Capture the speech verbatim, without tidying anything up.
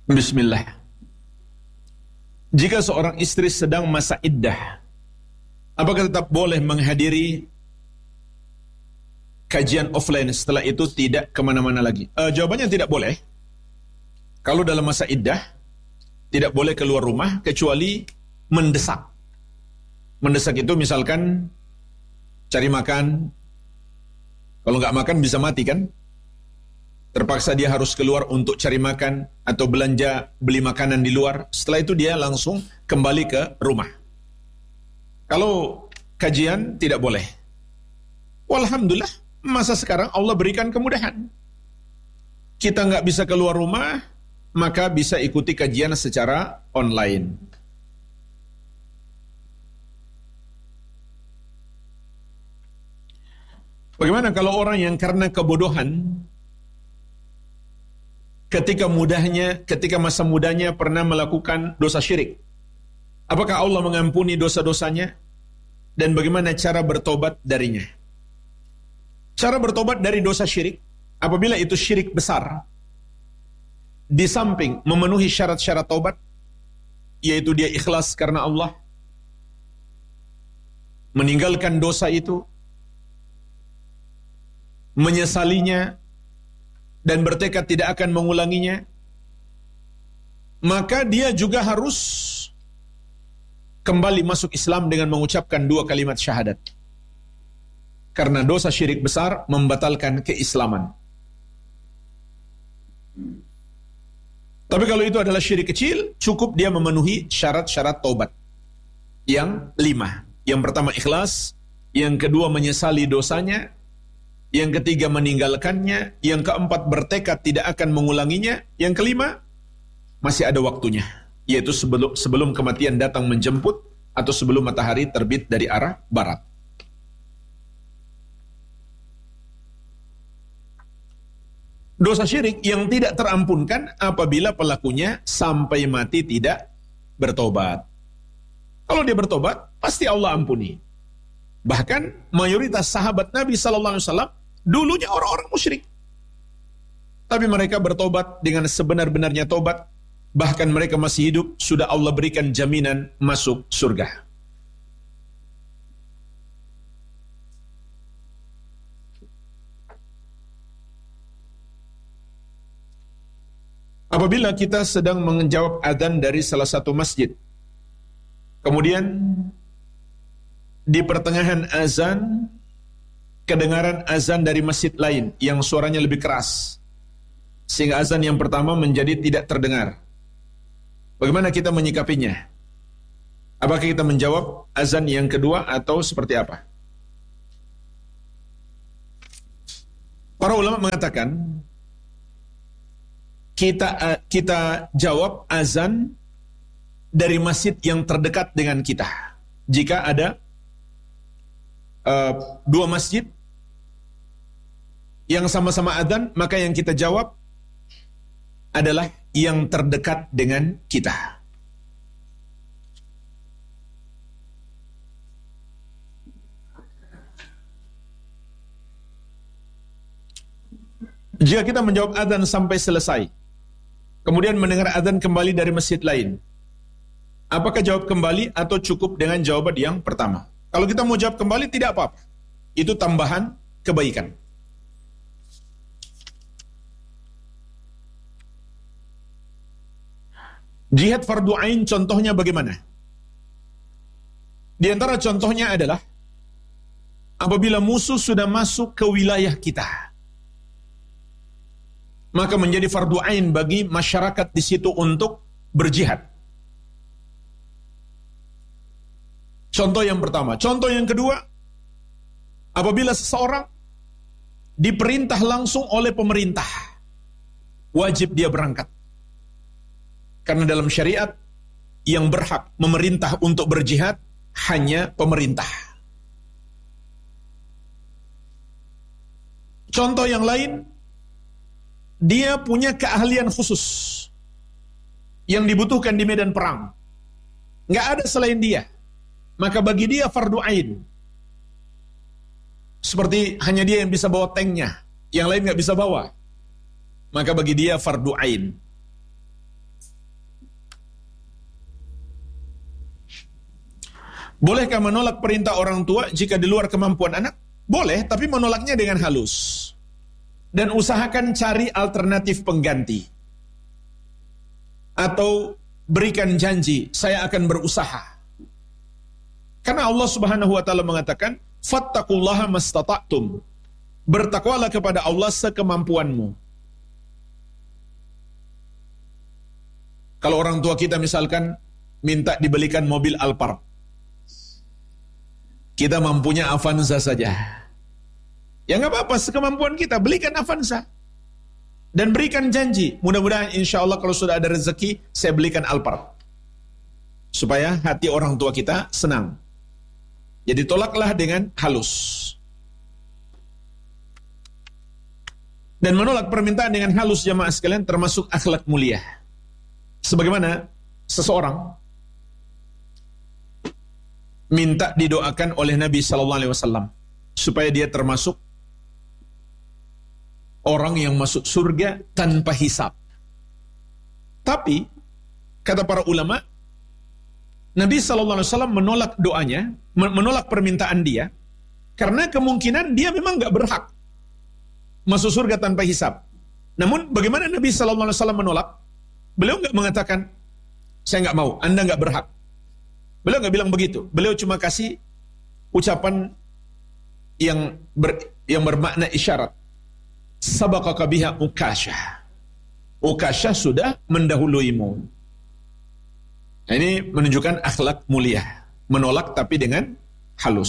Bismillah. Jika seorang istri sedang masa iddah, apakah tetap boleh menghadiri kajian offline setelah itu tidak kemana-mana lagi? Uh, jawabannya tidak boleh. Kalau dalam masa iddah, tidak boleh keluar rumah kecuali mendesak. Mendesak itu misalkan cari makan. Kalau nggak makan bisa mati kan? Terpaksa dia harus keluar untuk cari makan atau belanja, beli makanan di luar. Setelah itu dia langsung kembali ke rumah. Kalau kajian tidak boleh. Walhamdulillah, masa sekarang Allah berikan kemudahan. Kita nggak bisa keluar rumah, maka bisa ikuti kajian secara online. Bagaimana kalau orang yang karena kebodohan ketika mudahnya, ketika masa mudanya pernah melakukan dosa syirik? Apakah Allah mengampuni dosa-dosanya? Dan bagaimana cara bertobat darinya? Cara bertobat dari dosa syirik, apabila itu syirik besar, di samping memenuhi syarat-syarat tobat, yaitu dia ikhlas karena Allah, meninggalkan dosa itu, menyesalinya, dan bertekad tidak akan mengulanginya, maka dia juga harus kembali masuk Islam dengan mengucapkan dua kalimat syahadat. Karena dosa syirik besar membatalkan keislaman. Tapi kalau itu adalah syirik kecil, cukup dia memenuhi syarat-syarat taubat yang lima. Yang pertama ikhlas, yang kedua menyesali dosanya, yang ketiga meninggalkannya, yang keempat bertekad tidak akan mengulanginya, yang kelima masih ada waktunya, yaitu sebelum sebelum kematian datang menjemput atau sebelum matahari terbit dari arah barat. Dosa syirik yang tidak terampunkan apabila pelakunya sampai mati tidak bertobat. Kalau dia bertobat, pasti Allah ampuni. Bahkan mayoritas sahabat Nabi sallallahu alaihi wasallam dulunya orang-orang musyrik. Tapi mereka bertobat dengan sebenar-benarnya tobat. Bahkan mereka masih hidup, sudah Allah berikan jaminan masuk surga. Apabila kita sedang menjawab adzan dari salah satu masjid, kemudian di pertengahan azan kedengaran azan dari masjid lain yang suaranya lebih keras, sehingga azan yang pertama menjadi tidak terdengar. Bagaimana kita menyikapinya? Apakah kita menjawab azan yang kedua atau seperti apa? Para ulama mengatakan kita kita jawab azan dari masjid yang terdekat dengan kita. Jika ada Uh, dua masjid yang sama-sama adzan, maka yang kita jawab adalah yang terdekat dengan kita. Jika kita menjawab adzan sampai selesai, kemudian mendengar adzan kembali dari masjid lain, apakah jawab kembali atau cukup dengan jawaban yang pertama? Kalau kita mau jawab kembali tidak apa-apa. Itu tambahan kebaikan. Jihad fardu ain contohnya bagaimana? Di antara contohnya adalah apabila musuh sudah masuk ke wilayah kita, maka menjadi fardu ain bagi masyarakat di situ untuk berjihad. Contoh yang pertama. Contoh yang kedua, apabila seseorang diperintah langsung oleh pemerintah, wajib dia berangkat. Karena dalam syariat, yang berhak memerintah untuk berjihad hanya pemerintah. Contoh yang lain, dia punya keahlian khusus yang dibutuhkan di medan perang. Nggak ada selain dia. Maka bagi dia fardu ain. Seperti hanya dia yang bisa bawa tanknya, yang lain nggak bisa bawa. Maka bagi dia fardu ain. Bolehkah menolak perintah orang tua jika di luar kemampuan anak? Boleh, tapi menolaknya dengan halus. Dan usahakan cari alternatif pengganti. Atau berikan janji, saya akan berusaha. Karena Allah Subhanahu wa taala mengatakan, "Fattaqullaha mastata'tum." Bertakwalah kepada Allah sekemampuanmu. Kalau orang tua kita misalkan minta dibelikan mobil Alphard, kita mampunya Avanza saja. Ya nggak apa-apa, sekemampuan kita belikan Avanza. Dan berikan janji, mudah-mudahan insya Allah kalau sudah ada rezeki, saya belikan Alphard. Supaya hati orang tua kita senang. Jadi tolaklah dengan halus. Dan menolak permintaan dengan halus jamaah sekalian termasuk akhlak mulia. Sebagaimana seseorang minta didoakan oleh Nabi Sallallahu Alaihi Wasallam supaya dia termasuk orang yang masuk surga tanpa hisab. Tapi kata para ulama, Nabi Sallallahu Alaihi Wasallam menolak doanya, menolak permintaan dia karena kemungkinan dia memang nggak berhak masuk surga tanpa hisab. Namun bagaimana Nabi Sallallahu Alaihi Wasallam menolak? Beliau nggak mengatakan saya nggak mau, Anda nggak berhak. Beliau nggak bilang begitu. Beliau cuma kasih ucapan yang ber, yang bermakna isyarat. Sabaqaka biha Ukasyah. Ukasyah sudah mendahuluimu. Nah, ini menunjukkan akhlak mulia, menolak tapi dengan halus.